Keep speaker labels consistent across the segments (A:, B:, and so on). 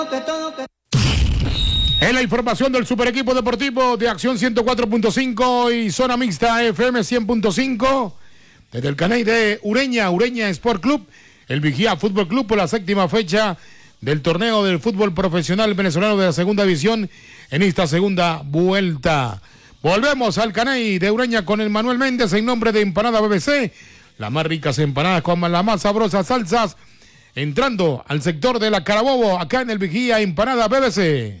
A: En la información del Super Equipo Deportivo de Acción 104.5 y Zona Mixta FM 100.5, desde el canal de Ureña Sport Club, el Vigía Fútbol Club por la 7ª fecha del torneo del fútbol profesional venezolano de la segunda división en esta segunda vuelta. Volvemos al canal de Ureña con el Manuel Méndez en nombre de Empanada BBC, las más ricas empanadas con las más sabrosas salsas, entrando al sector de la Carabobo, acá en el Vigía Empanada BBC.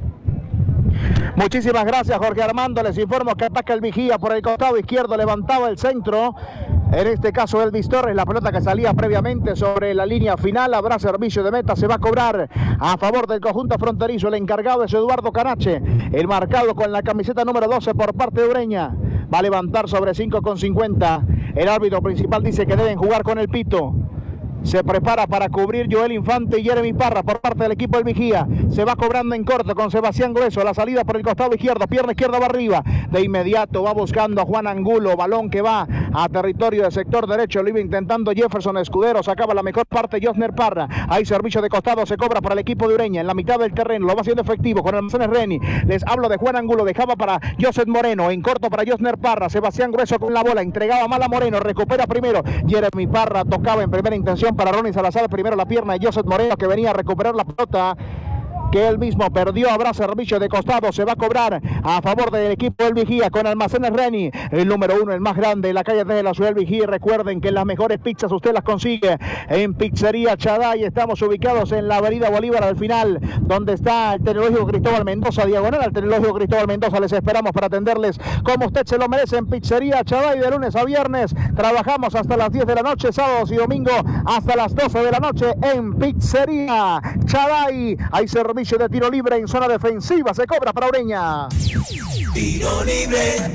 B: Muchísimas gracias, Jorge Armando. Les informo que ataca el Vigía por el costado izquierdo, levantaba el centro. En este caso Elvis Torres, la pelota que salía previamente sobre la línea final, habrá servicio de meta, se va a cobrar a favor del conjunto fronterizo. El encargado es Eduardo Canache, el marcado con la camiseta número 12 por parte de Ureña. Va a levantar sobre 5,50. El árbitro principal dice que deben jugar con el pito. Se prepara para cubrir Joel Infante y Jeremy Parra por parte del equipo del Vigía. Se va cobrando en corto con Sebastián Grueso. La salida por el costado izquierdo. Pierna izquierda va arriba. De inmediato va buscando a Juan Angulo. Balón que va a territorio del sector derecho. Lo iba intentando Jefferson Escudero. Sacaba la mejor parte Josner Parra. Hay servicio de costado. Se cobra para el equipo de Ureña. En la mitad del terreno. Lo va haciendo efectivo con Almacenes Reni. Les hablo de Juan Angulo. Dejaba para Joseph Moreno. En corto para Josner Parra. Sebastián Grueso con la bola. Entregaba mal a Moreno. Recupera primero Jeremy Parra. Tocaba en primera intención para Ronnie Salazar, primero la pierna de Joseph Moreno, que venía a recuperar la pelota que él mismo perdió. Habrá servicio de costado, se va a cobrar a favor del equipo del Vigía con Almacenes Reni, el número 1, el más grande de la calle 3 de la ciudad del Vigía. Recuerden que las mejores pizzas usted las consigue en Pizzería Chaday. Estamos ubicados en la avenida Bolívar al final, donde está el Tecnológico Cristóbal Mendoza, diagonal al Tecnológico Cristóbal Mendoza. Les esperamos para atenderles como usted se lo merece en Pizzería Chaday. De lunes a viernes trabajamos hasta las 10 de la noche, sábados y domingo hasta las 12 de la noche en Pizzería Chaday. Hay servicio de tiro libre en zona defensiva, se cobra para Ureña.
C: Tiro libre.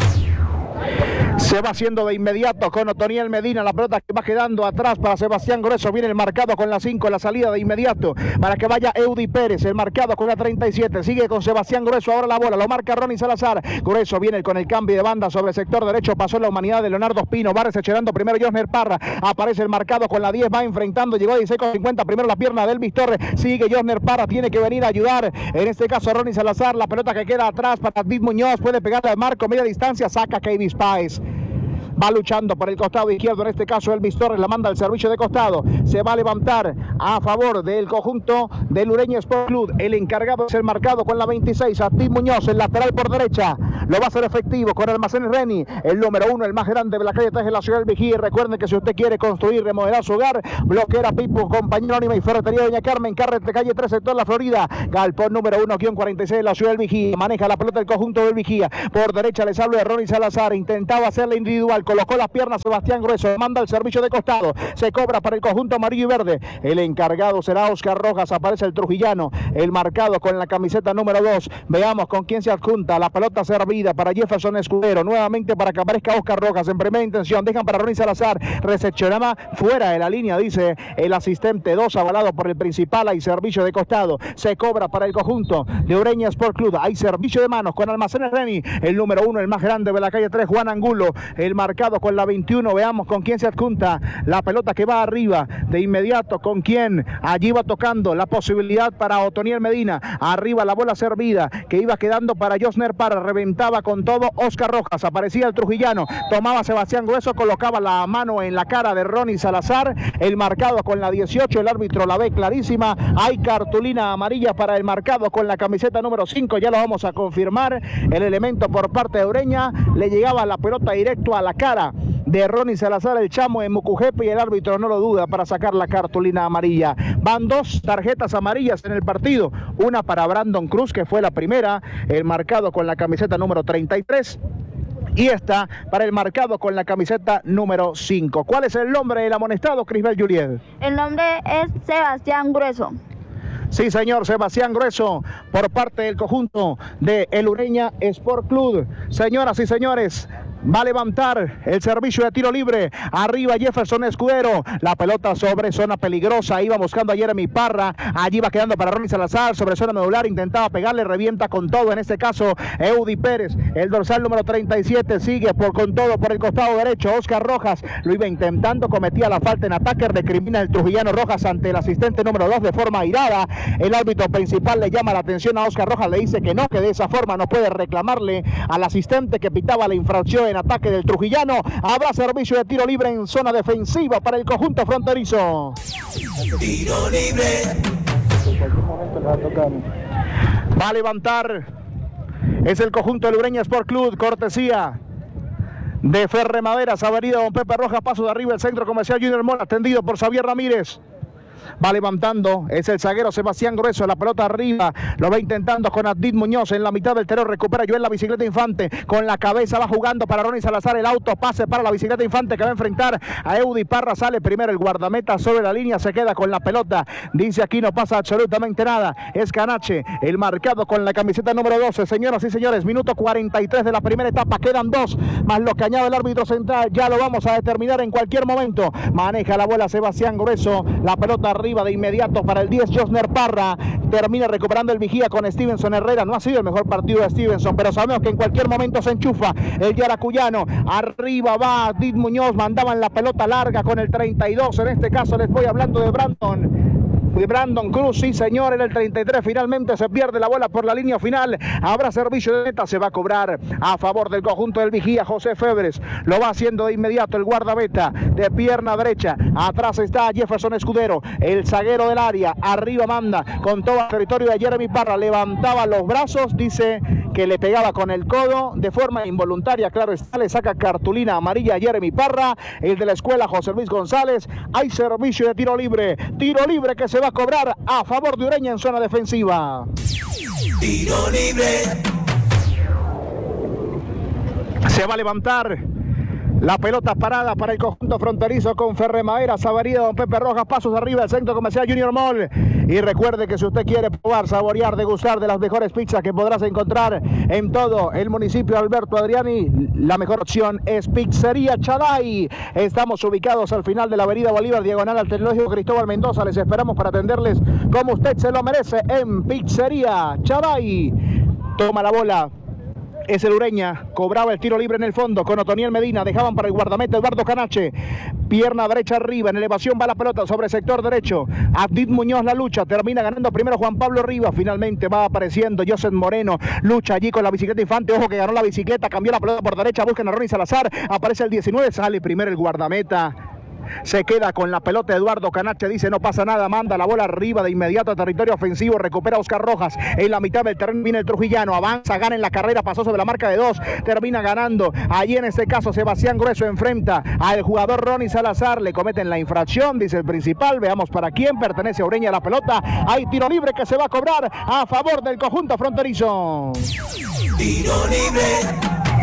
B: Se va haciendo de inmediato con Otoniel Medina, la pelota que va quedando atrás para Sebastián Grueso. Viene el marcado con la 5, la salida de inmediato para que vaya Eudi Pérez, el marcado con la 37. Sigue con Sebastián Grueso, ahora la bola, lo marca Ronnie Salazar. Grueso viene con el cambio de banda sobre el sector derecho, pasó la humanidad de Leonardo Espino, va reseccionando primero Josner Parra, aparece el marcado con la 10, va enfrentando, llegó a 16,50, primero la pierna de Elvis Torres, sigue Josner Parra, tiene que venir a ayudar, en este caso Ronnie Salazar, la pelota que queda atrás para David Muñoz, puede pegarle al marco, media distancia, saca Keivis Páez. Va luchando por el costado izquierdo, en este caso Elvis Torres la manda al servicio de costado. Se va a levantar a favor del conjunto del Ureña Sport Club. El encargado es el marcado con la 26, David Muñoz, el lateral por derecha. Lo va a hacer efectivo con Almacenes Reni, el número 1, el más grande de la calle 3 de la ciudad del Vigía. Recuerden que si usted quiere construir, remodelar su hogar, Bloquera Pipo, Compañía Anónima y Ferretería Doña Carmen, carretera calle 3, sector La Florida. Galpón número 1-46 de la ciudad del Vigía. Maneja la pelota del conjunto del Vigía. Por derecha les hablo de Ronnie Salazar. Intentaba hacerla individual. Colocó las piernas Sebastián Grueso, manda el servicio de costado, se cobra para el conjunto amarillo y verde. El encargado será Oscar Rojas, aparece el trujillano, el marcado con la camiseta número 2. Veamos con quién se adjunta. La pelota servida para Jefferson Escudero, nuevamente para que aparezca Oscar Rojas en primera intención. Dejan para Ronnie Salazar, recepcionaba fuera de la línea, dice el asistente 2, avalado por el principal. Hay servicio de costado, se cobra para el conjunto de Ureña Sport Club. Hay servicio de manos con Almacenes Reni, el número 1, el más grande de la calle 3, Juan Angulo, el marcado con la 21. Veamos con quién se adjunta. La pelota que va arriba de inmediato, con quién. Allí va tocando la posibilidad para Otoniel Medina. Arriba la bola servida que iba quedando para Josner Parra. Reventaba con todo Oscar Rojas. Aparecía el trujillano. Tomaba Sebastián Grueso. Colocaba la mano en la cara de Ronnie Salazar. El marcado con la 18. El árbitro la ve clarísima. Hay cartulina amarilla para el marcado con la camiseta número 5. Ya lo vamos a confirmar. El elemento por parte de Ureña. Le llegaba la pelota directo a la cara de Ronnie Salazar, el chamo en Mucujepe, y el árbitro no lo duda para sacar la cartulina amarilla. Van 2 tarjetas amarillas en el partido, una para Brandon Cruz, que fue la primera, el marcado con la camiseta número 33, y esta para el marcado con la camiseta número 5. ¿Cuál es el nombre del amonestado, Crisbel Juliet?
D: El nombre es Sebastián Grueso.
B: Sí, señor, Sebastián Grueso, por parte del conjunto de el Ureña Sport Club. Señoras y señores, Va a levantar el servicio de tiro libre. Arriba Jefferson Escudero. La pelota sobre zona peligrosa. Iba buscando a Jeremy Parra. Allí va quedando para Ronnie Salazar. Sobre zona medular. Intentaba pegarle. Revienta con todo. En este caso, Eudy Pérez. El dorsal número 37 sigue con todo por el costado derecho. Oscar Rojas lo iba intentando. Cometía la falta en ataque. Recrimina el trujillano Rojas ante el asistente número 2 de forma airada. El árbitro principal le llama la atención a Oscar Rojas. Le dice que de esa forma no puede reclamarle al asistente que pitaba la infracción en ataque del trujillano. Habrá servicio de tiro libre en zona defensiva para el conjunto fronterizo.
C: Tiro libre.
B: Va a levantar. Es el conjunto del Ureña Sport Club. Cortesía de Ferre Maderas, Avenida Don Pepe Rojas, paso de arriba el centro comercial Junior Mall, atendido por Xavier Ramírez. Va levantando, es el zaguero Sebastián Grueso, la pelota arriba, lo va intentando con Adit Muñoz en la mitad del terreno, recupera Joel la bicicleta Infante, con la cabeza va jugando para Ronnie Salazar, el auto pase para la bicicleta Infante que va a enfrentar a Eudy Parra, sale primero el guardameta sobre la línea, se queda con la pelota, dice aquí no pasa absolutamente nada, es Canache, el marcado con la camiseta número 12, señoras y señores, minuto 43 de la primera etapa, quedan 2, más lo que añade el árbitro central, ya lo vamos a determinar en cualquier momento, maneja la bola Sebastián Grueso, la pelota arriba de inmediato para el 10 Josner Parra, termina recuperando el vigía con Stevenson Herrera, no ha sido el mejor partido de Stevenson, pero sabemos que en cualquier momento se enchufa el yaracuyano, arriba va Adit Muñoz, mandaban la pelota larga con el 32, en este caso les voy hablando de Brandon Cruz, sí señor, en el 33 finalmente se pierde la bola por la línea final, habrá servicio de neta, se va a cobrar a favor del conjunto del vigía José Febres, lo va haciendo de inmediato el guardameta de pierna derecha, atrás está Jefferson Escudero, el zaguero del área, arriba manda con todo el territorio de Jeremy Parra, levantaba los brazos, dice que le pegaba con el codo de forma involuntaria, claro está, le saca cartulina amarilla a Jeremy Parra, el de la escuela José Luis González, hay servicio de tiro libre que se va a cobrar a favor de Ureña en zona defensiva.
C: Tiro libre.
B: Se va a levantar la pelota parada para el conjunto fronterizo con Ferre Maderas, Avenida Don Pepe Rojas, pasos arriba del centro comercial Junior Mall. Y recuerde que si usted quiere probar, saborear, degustar de las mejores pizzas que podrás encontrar en todo el municipio de Alberto Adriani, la mejor opción es Pizzería Chaday. Estamos ubicados al final de la Avenida Bolívar, diagonal al Tecnológico Cristóbal Mendoza. Les esperamos para atenderles como usted se lo merece en Pizzería Chaday. Toma la bola. Es el Ureña, cobraba el tiro libre en el fondo con Otoniel Medina, dejaban para el guardameta Eduardo Canache, pierna derecha arriba, en elevación va la pelota sobre el sector derecho, Adit Muñoz la lucha, termina ganando primero Juan Pablo Rivas, finalmente va apareciendo Joseph Moreno, lucha allí con la bicicleta Infante, ojo que ganó la bicicleta, cambió la pelota por derecha, buscan a Ronnie Salazar, aparece el 19, sale primero el guardameta. Se queda con la pelota Eduardo Canache, dice no pasa nada, manda la bola arriba de inmediato a territorio ofensivo, recupera Oscar Rojas, en la mitad del terreno viene el trujillano, avanza, gana en la carrera, pasó sobre la marca de 2, termina ganando, allí en este caso Sebastián Grueso enfrenta al jugador Ronnie Salazar, le cometen la infracción, dice el principal, veamos para quién pertenece a Ureña la pelota, hay tiro libre que se va a cobrar a favor del conjunto fronterizo.
C: Tiro libre.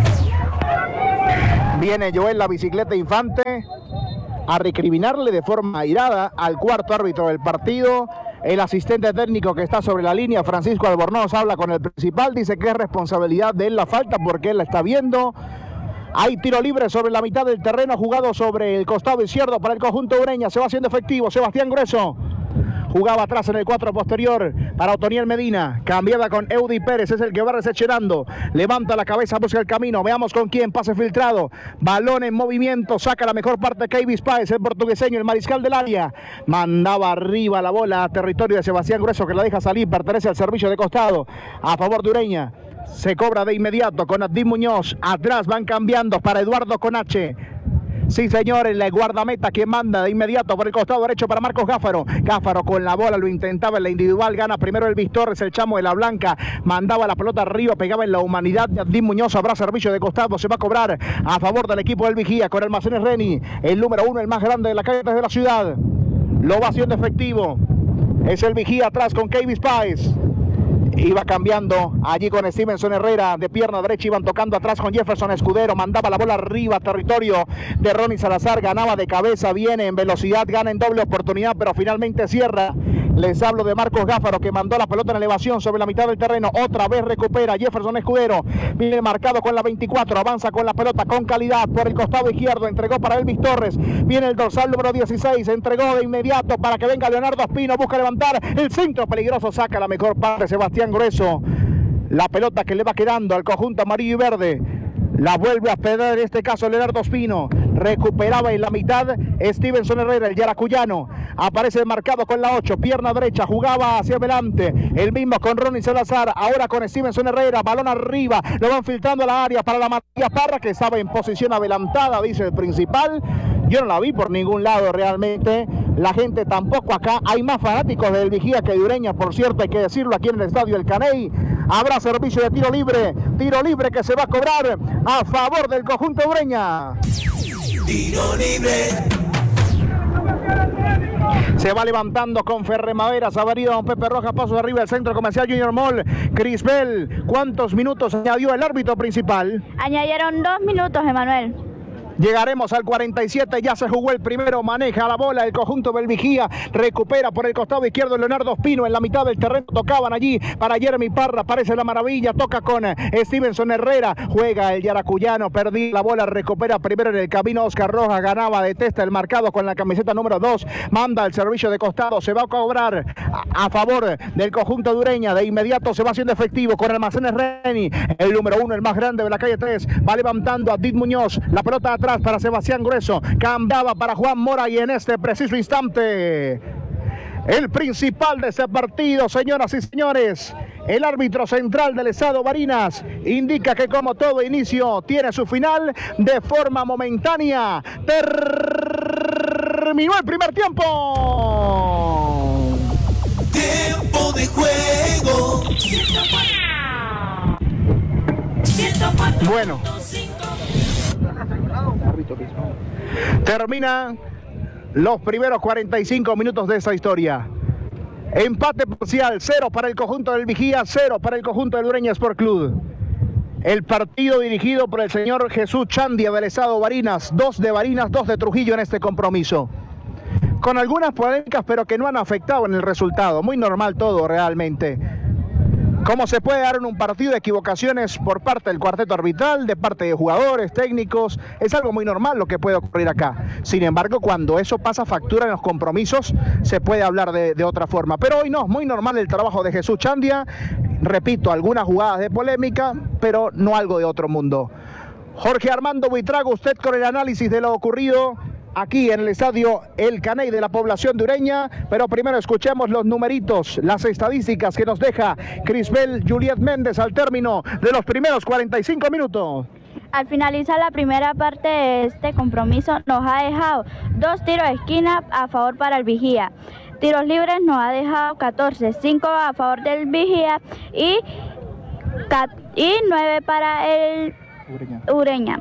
B: Viene Joel la bicicleta Infante a recriminarle de forma airada al cuarto árbitro del partido. El asistente técnico que está sobre la línea, Francisco Albornoz, habla con el principal, dice que es responsabilidad de él la falta porque él la está viendo. Hay tiro libre sobre la mitad del terreno, jugado sobre el costado izquierdo para el conjunto Ureña, se va haciendo efectivo Sebastián Grueso. Jugaba atrás en el 4 posterior para Otoniel Medina. Cambiada con Eudy Pérez. Es el que va recepcionando. Levanta la cabeza, busca el camino. Veamos con quién. Pase filtrado. Balón en movimiento. Saca la mejor parte Keivis Páez, el portugueseño, el mariscal del área. Mandaba arriba la bola a territorio de Sebastián Grueso, que la deja salir. Pertenece al servicio de costado a favor de Ureña. Se cobra de inmediato con Adit Muñoz. Atrás van cambiando para Eduardo Conache. Sí, señores, la guardameta quien manda de inmediato por el costado derecho para Marcos Gáfaro. Gáfaro con la bola, lo intentaba en la individual, gana primero el Torres, el chamo de la Blanca, mandaba la pelota arriba, pegaba en la humanidad de Adit Muñoz, habrá servicio de costado, se va a cobrar a favor del equipo del Vigía con Almacenes Reni, el número 1, el más grande de la calle de la ciudad. Lo va haciendo efectivo. Es el Vigía atrás con Keivis Páez. Iba cambiando allí con Stevenson Herrera de pierna derecha, iban tocando atrás con Jefferson Escudero, mandaba la bola arriba, territorio de Ronnie Salazar, ganaba de cabeza, viene en velocidad, gana en doble oportunidad, pero finalmente cierra Les hablo de Marcos Gáfaro, que mandó la pelota en elevación sobre la mitad del terreno. Otra vez recupera Jefferson Escudero. Viene marcado con la 24. Avanza con la pelota con calidad por el costado izquierdo. Entregó para Elvis Torres. Viene el dorsal número 16. Entregó de inmediato para que venga Leonardo Espino. Busca levantar el centro peligroso. Saca la mejor parte Sebastián Grueso. La pelota que le va quedando al conjunto amarillo y verde. La vuelve a perder en este caso Leonardo Espino. Recuperaba en la mitad Stevenson Herrera, el yaracuyano. Aparece marcado con la 8, pierna derecha, jugaba hacia adelante. El mismo con Ronnie Salazar, ahora con Stevenson Herrera, balón arriba. Lo van filtrando a la área para la Matías Parra, que estaba en posición adelantada, dice el principal. Yo no la vi por ningún lado realmente. La gente tampoco acá. Hay más fanáticos del Vigía que de Ureña, por cierto, hay que decirlo, aquí en el estadio El Caney. Habrá servicio de tiro libre que se va a cobrar a favor del conjunto de Ureña.
C: Tiro libre.
B: Se va levantando con Ferremaderas, ha venido don Pepe Rojas, paso de arriba del centro comercial Junior Mall. Crisbel, ¿cuántos minutos añadió el árbitro principal?
D: Añadieron 2 minutos, Emanuel.
B: Llegaremos al 47, ya se jugó el primero, maneja la bola el conjunto del Vigía, recupera por el costado izquierdo Leonardo Espino, en la mitad del terreno tocaban allí para Jeremy Parra, aparece la maravilla, toca con Stevenson Herrera, juega el yaracuyano, perdí la bola, recupera primero en el camino Oscar Rojas, ganaba de testa el marcado con la camiseta número 2, manda el servicio de costado, se va a cobrar a favor del conjunto de Ureña, de inmediato se va haciendo efectivo con Almacenes Reni, el número 1, el más grande de la calle 3, va levantando a Did Muñoz, la pelota atrás para Sebastián Grueso, cambiaba para Juan Mora y en este preciso instante el principal de ese partido, señoras y señores, el árbitro central del estado Barinas indica que como todo inicio tiene su final de forma momentánea. Terminó el primer tiempo.
C: Tiempo de juego.
B: Bueno, termina los primeros 45 minutos de esta historia. Empate parcial, 0 para el conjunto del Vigía, 0 para el conjunto del Ureña Sport Club. El partido dirigido por el señor Jesús Chandia del estado Barinas, 2 de Barinas, 2 de Trujillo en este compromiso. Con algunas polémicas, pero que no han afectado en el resultado. Muy normal todo realmente. ¿Cómo se puede dar en un partido de equivocaciones por parte del cuarteto arbitral, de parte de jugadores, técnicos? Es algo muy normal lo que puede ocurrir acá. Sin embargo, cuando eso pasa factura en los compromisos, se puede hablar de otra forma. Pero hoy no, muy normal el trabajo de Jesús Chandia. Repito, algunas jugadas de polémica, pero no algo de otro mundo. Jorge Armando Buitrago, usted con el análisis de lo ocurrido aquí en el estadio El Caney de la población de Ureña, pero primero escuchemos los numeritos, las estadísticas que nos deja Crisbel Juliet Méndez al término de los primeros 45 minutos.
D: Al finalizar la primera parte de este compromiso nos ha dejado 2 tiros de esquina a favor para el Vigía. Tiros libres nos ha dejado 14, 5 a favor del Vigía y 9 para el Ureña.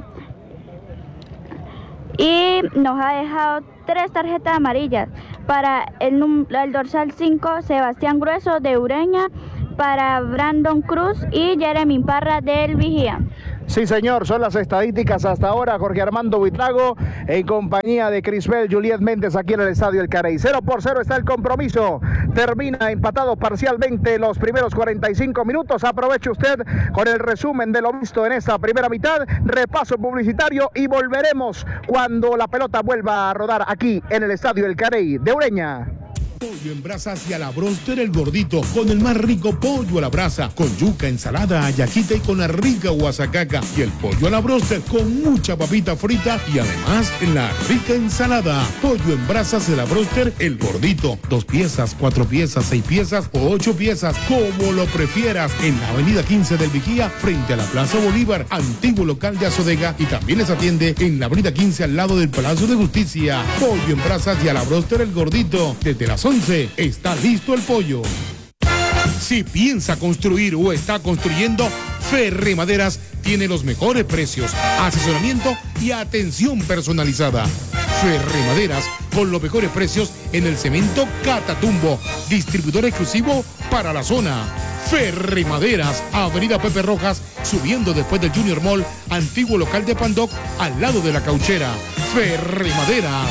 D: Y nos ha dejado 3 tarjetas amarillas para el dorsal 5, Sebastián Grueso de Ureña, para Brandon Cruz y Jeremy Parra del Vigía.
B: Sí, señor, son las estadísticas hasta ahora. Jorge Armando Buitrago en compañía de Crisbel Juliet Méndez aquí en el estadio El Caney. 0-0 está el compromiso. Termina empatado parcialmente los primeros 45 minutos. Aproveche usted con el resumen de lo visto en esta primera mitad. Repaso publicitario y volveremos cuando la pelota vuelva a rodar aquí en el estadio El Caney de Ureña.
A: Pollo en brasas y a la bróster el gordito, con el más rico pollo a la brasa, con yuca, ensalada, ayaquita y con la rica guasacaca. Y el pollo a la bróster con mucha papita frita y además la rica ensalada. Pollo en brasas y a la bróster el gordito. 2 piezas, 4 piezas, 6 piezas o 8 piezas, como lo prefieras. En la avenida 15 del Vigía, frente a la Plaza Bolívar, antiguo local de Azodega, y también les atiende en la avenida 15 al lado del Palacio de Justicia. Pollo en brasas y a la bróster el gordito. Desde las 11 está listo el pollo. Si piensa construir o está construyendo, Ferremaderas tiene los mejores precios, asesoramiento y atención personalizada. Ferremaderas con los mejores precios en el cemento Catatumbo, distribuidor exclusivo para la zona. Ferremaderas, avenida Pepe Rojas, subiendo después del Junior Mall, antiguo local de Pandoc, al lado de la Cauchera. Ferremaderas.